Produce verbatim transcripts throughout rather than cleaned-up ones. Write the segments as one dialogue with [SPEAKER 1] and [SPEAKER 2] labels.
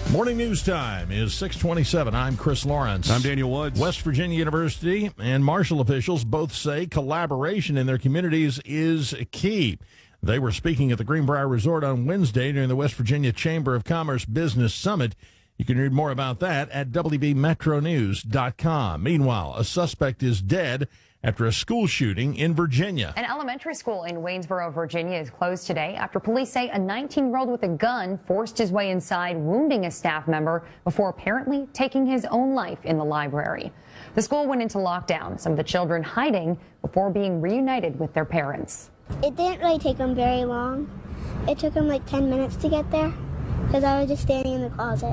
[SPEAKER 1] Morning news time is six twenty-seven. I'm Chris Lawrence.
[SPEAKER 2] I'm Daniel Woods.
[SPEAKER 1] West Virginia University and Marshall officials both say collaboration in their communities is key. They were speaking at the Greenbrier Resort on Wednesday during the West Virginia Chamber of Commerce Business Summit. You can read more about that at W V Metro News dot com. Meanwhile, a suspect is dead after a school shooting in Virginia.
[SPEAKER 3] An elementary school in Waynesboro, Virginia is closed today after police say a nineteen-year-old with a gun forced his way inside, wounding a staff member before apparently taking his own life in the library. The school went into lockdown, some of the children hiding before being reunited with their parents.
[SPEAKER 4] It didn't really take them very long. It took them like ten minutes to get there because I was just standing in the closet.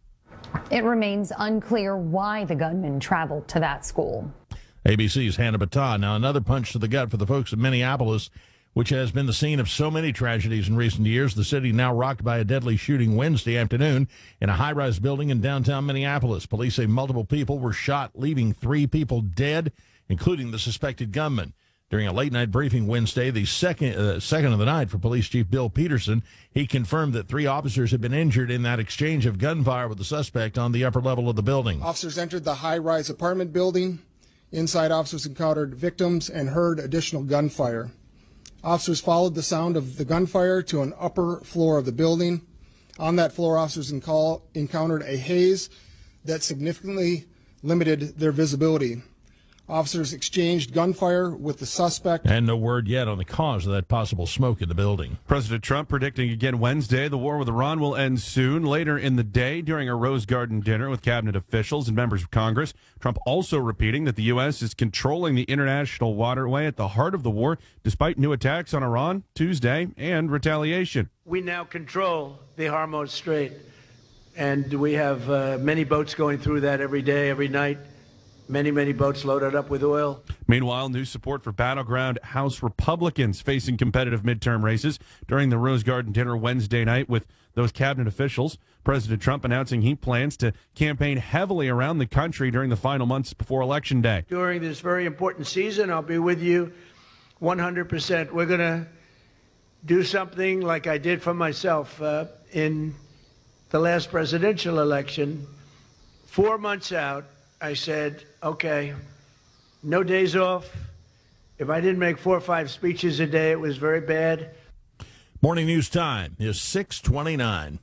[SPEAKER 3] It remains unclear why the gunman traveled to that school.
[SPEAKER 1] A B C's Hannah Battah. Now, another punch to the gut for the folks of Minneapolis, which has been the scene of so many tragedies in recent years. The city now rocked by a deadly shooting Wednesday afternoon in a high-rise building in downtown Minneapolis. Police say multiple people were shot, leaving three people dead, including the suspected gunman. During a late-night briefing Wednesday, the second uh, second of the night for Police Chief Bill Peterson, he confirmed that three officers had been injured in that exchange of gunfire with the suspect on the upper level of the building.
[SPEAKER 5] Officers entered the high-rise apartment building. Inside, officers encountered victims and heard additional gunfire. Officers followed the sound of the gunfire to an upper floor of the building. On that floor, officers encountered a haze that significantly limited their visibility. Officers exchanged gunfire with the suspect.
[SPEAKER 1] And no word yet on the cause of that possible smoke in the building.
[SPEAKER 2] President Trump predicting again Wednesday the war with Iran will end soon. Later in the day, during a Rose Garden dinner with cabinet officials and members of Congress, Trump also repeating that the U S is controlling the international waterway at the heart of the war, despite new attacks on Iran Tuesday and retaliation.
[SPEAKER 6] We now control the Hormuz Strait, and we have uh, many boats going through that every day, every night. Many, many boats loaded up with oil.
[SPEAKER 2] Meanwhile, new support for battleground House Republicans facing competitive midterm races during the Rose Garden dinner Wednesday night with those cabinet officials. President Trump announcing he plans to campaign heavily around the country during the final months before Election Day.
[SPEAKER 6] During this very important season, I'll be with you one hundred percent. We're going to do something like I did for myself uh, in the last presidential election. Four months out, I said, okay, no days off. If I didn't make four or five speeches a day, it was very bad.
[SPEAKER 1] Morning news time is six twenty-nine.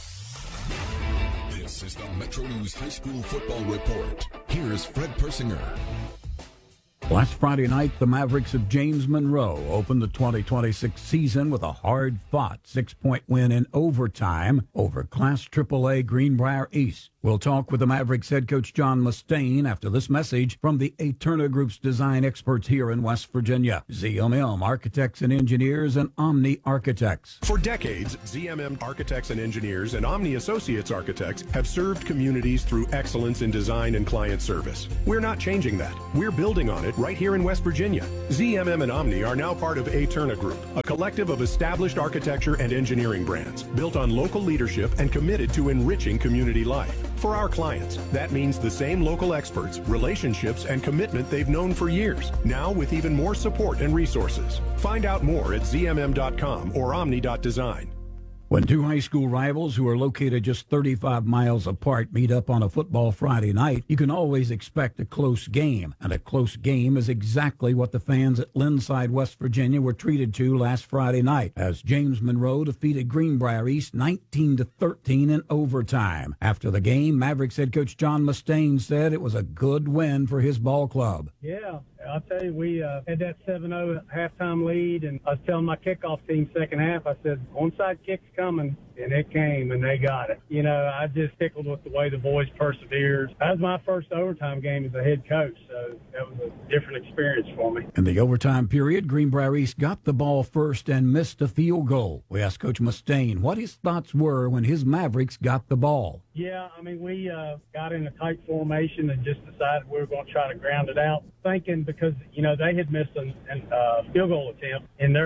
[SPEAKER 7] This is the Metro News High School Football Report. Here's Fred Persinger.
[SPEAKER 8] Last Friday night, the Mavericks of James Monroe opened the twenty twenty-six season with a hard-fought six-point win in overtime over Class triple A Greenbrier East. We'll talk with the Mavericks head coach John Mustaine after this message from the Eterna Group's design experts here in West Virginia. Z M M Architects and Engineers and Omni Architects.
[SPEAKER 9] For decades, Z M M Architects and Engineers and Omni Associates Architects have served communities through excellence in design and client service. We're not changing that. We're building on it right here in West Virginia. Z M M and Omni are now part of Eterna Group, a collective of established architecture and engineering brands built on local leadership and committed to enriching community life. For our clients, that means the same local experts, relationships, and commitment they've known for years, now with even more support and resources. Find out more at Z M M dot com or omni dot design.
[SPEAKER 8] When two high school rivals who are located just thirty-five miles apart meet up on a football Friday night, you can always expect a close game. And a close game is exactly what the fans at Linside, West Virginia were treated to last Friday night as James Monroe defeated Greenbrier East nineteen to thirteen in overtime. After the game, Mavericks head coach John Mustaine said it was a good win for his ball club.
[SPEAKER 10] Yeah. I'll tell you, we uh, had that seven oh halftime lead, and I was telling my kickoff team second half, I said, onside kick's coming, and it came, and they got it. You know, I just tickled with the way the boys persevered. That was my first overtime game as a head coach, so that was a different experience for me.
[SPEAKER 8] In the overtime period, Greenbrier East got the ball first and missed a field goal. We asked Coach Mustaine what his thoughts were when his Mavericks got the ball.
[SPEAKER 10] Yeah, I mean, we uh, got in a tight formation and just decided we were going to try to ground it out, thinking because, you know, they had missed a uh, field goal attempt in their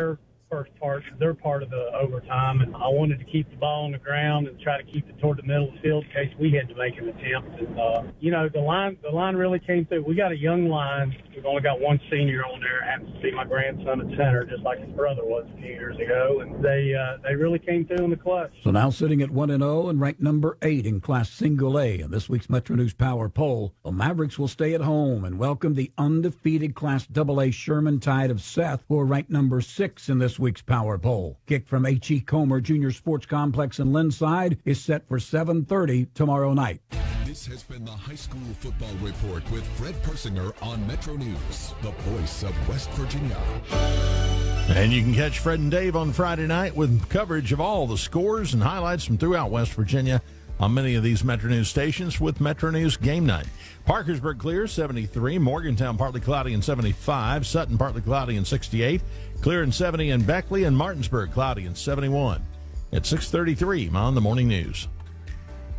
[SPEAKER 10] first part. They're part of the overtime, and I wanted to keep the ball on the ground and try to keep it toward the middle of the field in case we had to make an attempt. And, uh, you know, the line the line really came through. We got a young line. We've only got one senior on there. Happens to be my grandson at center, just like his brother was a few years ago. And they uh, they really came through in the clutch.
[SPEAKER 8] So now sitting at one and oh and ranked number eight in Class Single A in this week's Metro News Power Poll, the Mavericks will stay at home and welcome the undefeated Class Double A Sherman Tide of Seth, who are ranked number six in this week's Power Poll. Kick from H E. Comer Junior Sports Complex in Linside is set for seven thirty tomorrow night.
[SPEAKER 7] This has been the High School Football Report with Fred Persinger on Metro News, the voice of West Virginia.
[SPEAKER 1] And you can catch Fred and Dave on Friday night with coverage of all the scores and highlights from throughout West Virginia on many of these Metro News stations with Metro News Game Night. Parkersburg clear, seventy-three. Morgantown partly cloudy and seventy-five. Sutton partly cloudy and sixty-eight. Clear and seventy in Beckley, and Martinsburg cloudy and seventy-one. At six thirty-three on the Morning News.